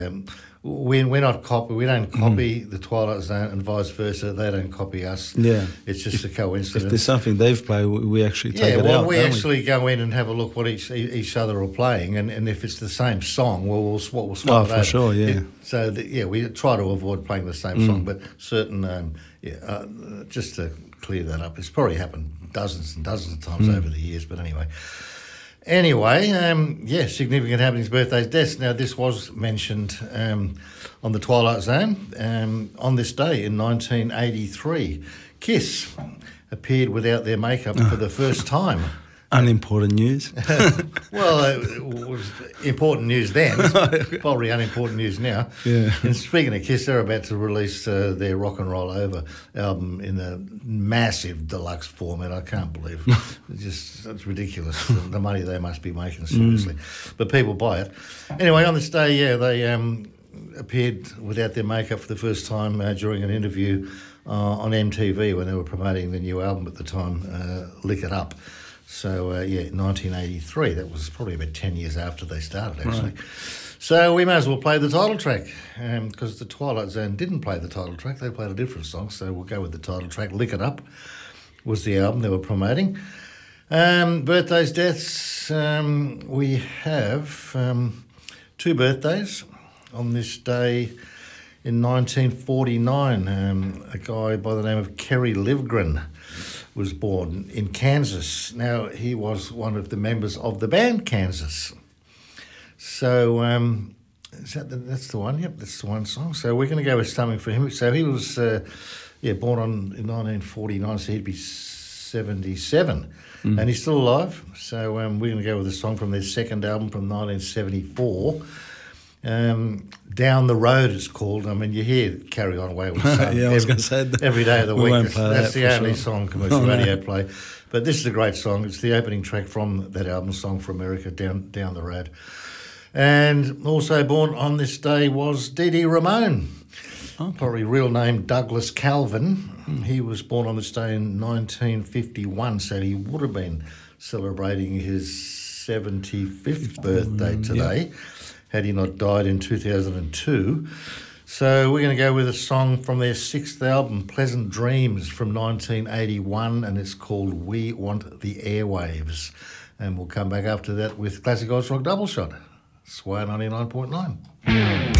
We're not copy. We don't copy the Twilight Zone, and vice versa. They don't copy us. Yeah, it's just a coincidence. If there's something they've played, we actually take it out. We actually go in and have a look what each other are playing, and if it's the same song, we'll swap it over. For sure, yeah. We try to avoid playing the same song, but certain, just to clear that up, it's probably happened dozens and dozens of times over the years. But anyway. Significant happenings, birthdays, deaths. Now, this was mentioned on the Twilight Zone. On this day in 1983, Kiss appeared without their makeup for the first time. Unimportant news. Well, it was important news then. It's probably unimportant news now. Yeah. And speaking of Kiss, they're about to release their Rock and Roll Over album in a massive deluxe format. I can't believe it's ridiculous. The money they must be making, seriously. But people buy it. Anyway, on this day, they appeared without their makeup for the first time during an interview on MTV when they were promoting the new album at the time, Lick It Up. So, 1983, that was probably about 10 years after they started, actually. Right. So we may as well play the title track, because the Twilight Zone didn't play the title track. They played a different song, so we'll go with the title track. Lick It Up was the album they were promoting. Birthdays, deaths, we have two birthdays on this day. In 1949, a guy by the name of Kerry Livgren was born in Kansas. Now, he was one of the members of the band Kansas. So, that's the one? Yep, that's the one song. So we're going to go with something for him. So he was, born in 1949, so he'd be 77. And he's still alive. So we're going to go with a song from their second album from 1974. Down the Road it's called. I mean, you hear Carry On Wayward Son I was going to say that. Every day of the week. That's the only sure. song commercial radio play. But this is a great song. It's the opening track from that album, Song for America, Down the Road. And also born on this day was Dee Dee Ramone. Okay. Probably real name Douglas Calvin. He was born on this day in 1951, so he would have been celebrating his 75th birthday today. Had he not died in 2002. So we're going to go with a song from their sixth album, Pleasant Dreams, from 1981, and it's called We Want the Airwaves. And we'll come back after that with Classic Oz Rock Double Shot, Swire 99.9.